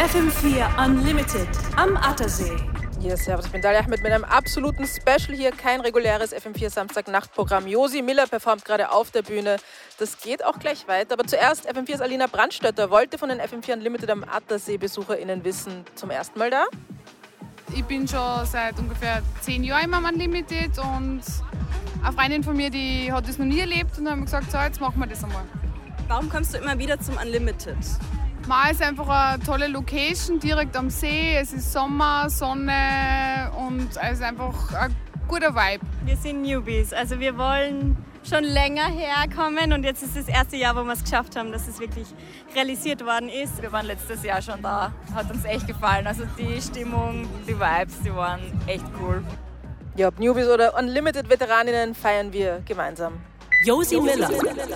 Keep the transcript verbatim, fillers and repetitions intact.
F M vier Unlimited am Attersee. Ja, servus, ich bin Dalia Ahmed mit einem absoluten Special hier. Kein reguläres F M vier Samstag-Nachtprogramm. Josi Miller performt gerade auf der Bühne. Das geht auch gleich weiter. Aber zuerst, F M viers Alina Brandstötter wollte von den F M vier Unlimited am Attersee-BesucherInnen wissen. Zum ersten Mal da? Ich bin schon seit ungefähr zehn Jahren immer am Unlimited und eine Freundin von mir, die hat das noch nie erlebt und dann haben wir gesagt, so, jetzt machen wir das einmal. Warum kommst du immer wieder zum Unlimited? Mal ist einfach eine tolle Location, direkt am See. Es ist Sommer, Sonne und es ist einfach ein guter Vibe. Wir sind Newbies, also wir wollen schon länger herkommen und jetzt ist das erste Jahr, wo wir es geschafft haben, dass es wirklich realisiert worden ist. Wir waren letztes Jahr schon da, hat uns echt gefallen. Also die Stimmung, die Vibes, die waren echt cool. Ja, ob Newbies oder Unlimited-Veteraninnen feiern wir gemeinsam. Josi Miller.